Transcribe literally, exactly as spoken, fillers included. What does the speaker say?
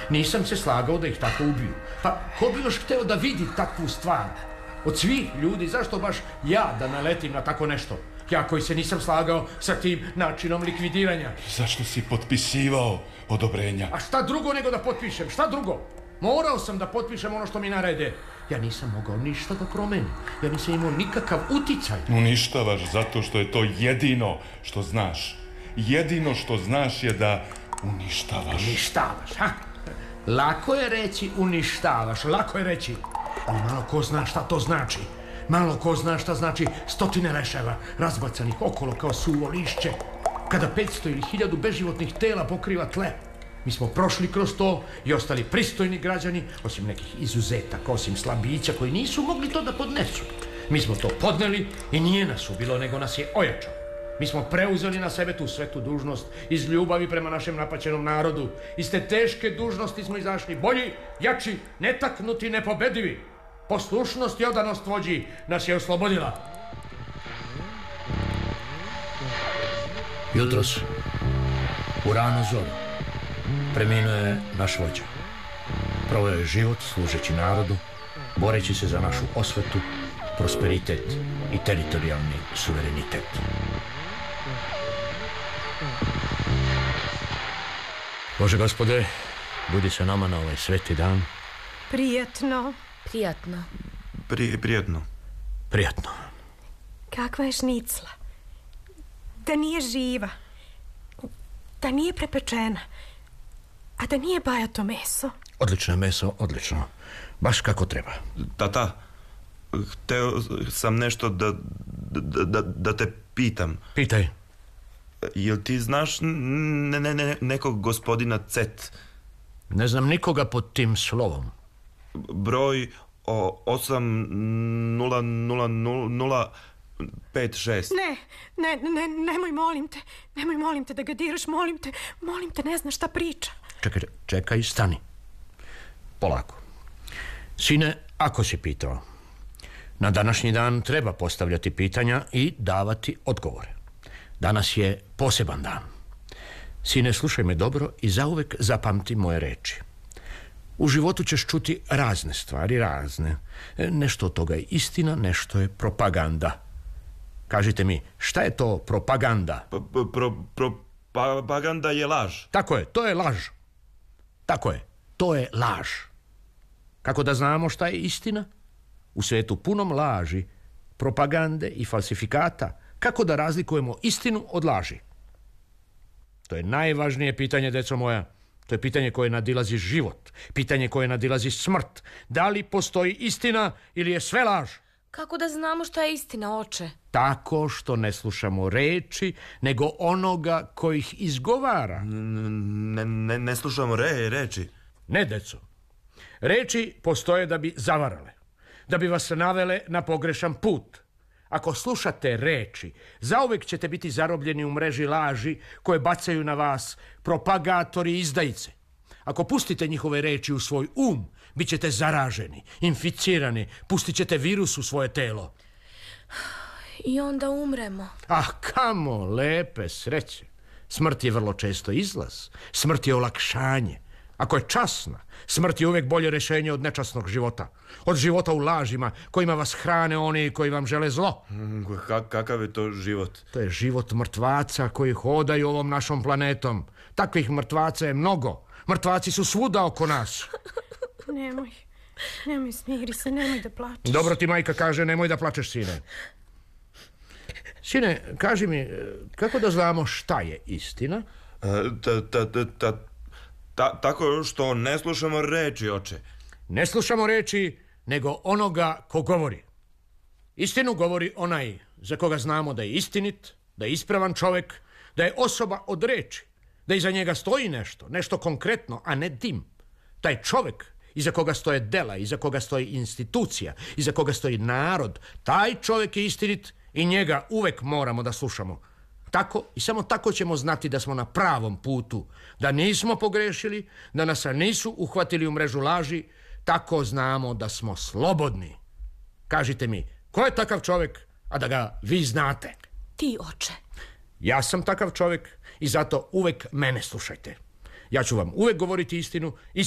Nisam se slagao da ih tako ubiju. Pa ko bi još hteo da vidi takvu stvar? Od svih ljudi, zašto baš ja da naletim na tako nešto? Ja koji se nisam slagao sa tim načinom likvidiranja. Zašto si potpisivao odobrenja? A šta drugo nego da potpišem? Šta drugo? Morao sam da potpišem ono što mi narede. Ja nisam mogao ništa da promenim. Ja nisam imao nikakav uticaj. Uništavaš zato što je to jedino što znaš. Jedino što znaš je da uništavaš. Uništavaš, ha? Lako je reći uništavaš, lako je reći. Ali malo ko zna šta to znači. Malo ko zna šta znači stotine leševa razbacanih okolo kao suvo lišće. Kada petsto ili hiljadu beživotnih tela pokriva tle. Mi smo prošli kroz to i ostali pristojni građani, osim nekih izuzetaka, osim slabića koji nisu mogli to da podnesu. Mi smo to podneli i nije nas ubilo, nego nas je ojačao. Mi smo preuzeli na sebe tu svetu dužnost iz ljubavi prema našem napaćenom narodu. Iz te teške dužnosti smo izašli bolji, jači, netaknuti, nepobedivi. Poslušnost i odanost vođi nas je oslobodila. Jutros, u ranu zoru, preminuo je naš vođa. Proveo je život služeći narodu, boreći se za našu osvetu, prosperitet i teritorijalni suverenitet. Bože Gospode, budi sa nama na ovaj sveti dan. Prijatno. Prijatno. Pri, prijatno. Prijatno. Kakva je šnicla? Da nije živa. Da nije prepečena. A da nije bajato meso. Odlično je meso, odlično. Baš kako treba. Tata, hteo sam nešto da, da, da, da te pitam. Pitaj. Jel ti znaš ne, ne, ne, nekog gospodina Cet? Ne znam nikoga pod tim slovom. Broj o osam nula nula nula pet šest. Ne, ne, ne, nemoj, molim te. Nemoj, molim te da ga diraš, molim te. Molim te, ne znaš šta priča. Čekaj, čekaj, stani. Polako. Sine, ako si pitao, na današnji dan treba postavljati pitanja i davati odgovore. Danas je poseban dan. Sine, slušaj me dobro i zauvek zapamti moje reči. U životu ćeš čuti razne stvari, razne. Nešto od toga je istina, nešto je propaganda. Kažite mi, šta je to propaganda? Pro, propaganda je laž. Tako je, to je laž. Tako je, to je laž. Kako da znamo šta je istina? U svetu punom laži, propagande i falsifikata, kako da razlikujemo istinu od laži? To je najvažnije pitanje, deco moja. To je pitanje koje nadilazi život. Pitanje koje nadilazi smrt. Da li postoji istina ili je sve laž? Kako da znamo šta je istina, oče? Tako što ne slušamo reči, nego onoga koji ih izgovara. Ne, ne, ne slušamo re, reči. Ne, deco. Reči postoje da bi zavarale. Da bi vas navele na pogrešan put. Ako slušate reči, zauvek ćete biti zarobljeni u mreži laži koje bacaju na vas propagatori i izdajice. Ako pustite njihove reči u svoj um, bit ćete zaraženi, inficirani, pustit ćete virus u svoje telo. I onda umremo. Ah, kamo, lepe sreće. Smrt je vrlo često izlaz. Smrt je olakšanje. Ako je časna, smrt je uvijek bolje rješenje od nečasnog života. Od života u lažima kojima vas hrane oni koji vam žele zlo. Ka- kakav je to život? To je život mrtvaca koji hodaju ovom našom planetom. Takvih mrtvaca je mnogo. Mrtvaci su svuda oko nas. Nemoj, nemoj, smiri se, nemoj da plačeš. Dobro ti majka kaže, nemoj da plačeš, sine. Sine, kaži mi, kako da znamo šta je istina? Ta, ta, ta, ta, ta, tako što ne slušamo reči, oče. Ne slušamo reči, nego onoga ko govori. Istinu govori onaj za koga znamo da je istinit, da je ispravan čovjek, da je osoba od reči, da iza njega stoji nešto, nešto konkretno, a ne dim. Taj čovjek iza koga stoje dela, iza koga stoji institucija, iza koga stoji narod, taj čovjek je istinit i njega uvek moramo da slušamo. Tako i samo tako ćemo znati da smo na pravom putu, da nismo pogrešili, da nas nisu uhvatili u mrežu laži, tako znamo da smo slobodni. Kažite mi, ko je takav čovjek, a da ga vi znate? Ti, oče. Ja sam takav čovjek i zato uvek mene slušajte. Ja ću vam uvek govoriti istinu i